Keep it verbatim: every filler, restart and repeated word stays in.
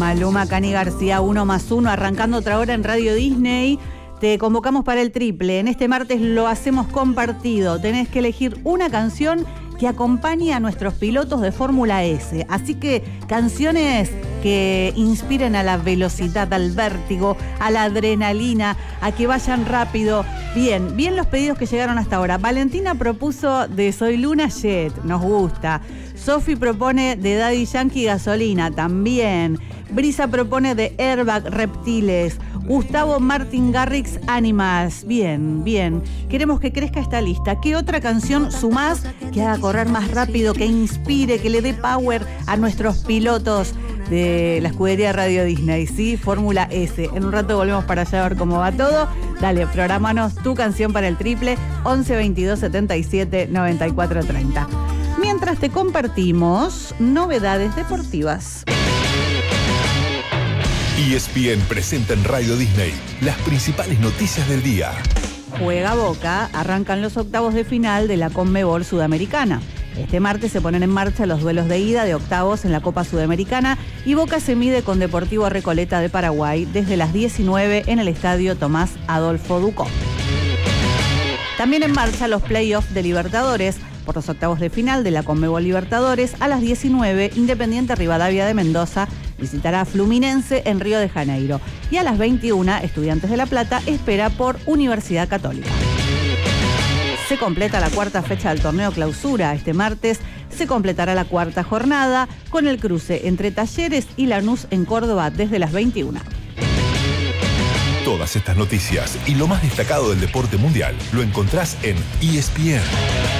Maluma, Cani García, uno más uno, arrancando otra hora en Radio Disney. Te convocamos para el triple. En este martes lo hacemos compartido. Tenés que elegir una canción que acompañe a nuestros pilotos de Fórmula S. Así que canciones que inspiren a la velocidad, al vértigo, a la adrenalina, a que vayan rápido. Bien, bien los pedidos que llegaron hasta ahora. Valentina propuso de Soy Luna Jet, nos gusta. Sofi propone de Daddy Yankee Gasolina, también. Brisa propone de Airbag Reptiles. Gustavo Martin Garrix Animals. Bien, bien. Queremos que crezca esta lista. ¿Qué otra canción sumás que haga correr más rápido, que inspire, que le dé power a nuestros pilotos de la escudería Radio Disney? Sí, Fórmula S. En un rato volvemos para allá a ver cómo va todo. Dale, programanos tu canción para el triple once veintidós setenta y siete noventa y cuatro treinta. Mientras te compartimos novedades deportivas. E S P N presenta en Radio Disney las principales noticias del día. Juega Boca, arrancan los octavos de final de la Conmebol Sudamericana. Este martes se ponen en marcha los duelos de ida de octavos en la Copa Sudamericana y Boca se mide con Deportivo Recoleta de Paraguay desde las diecinueve en el estadio Tomás Adolfo Ducó. También en marcha los playoffs de Libertadores. Por los octavos de final de la Conmebol Libertadores, a las diecinueve, Independiente Rivadavia de Mendoza visitará a Fluminense en Río de Janeiro. Y a las veintiuna, Estudiantes de La Plata espera por Universidad Católica. Se completa la cuarta fecha del torneo Clausura. Este martes se completará la cuarta jornada con el cruce entre Talleres y Lanús en Córdoba desde las veintiuna. Todas estas noticias y lo más destacado del deporte mundial lo encontrás en E S P N.